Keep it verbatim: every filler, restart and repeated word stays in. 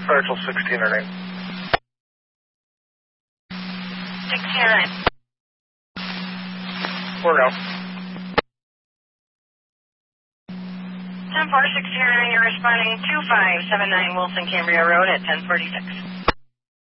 Partial sixteen or nine. sixteen or nine. Four now. ten four, sixteen or nine, you're responding two five seven nine Wilson Cambria Road at ten forty-six.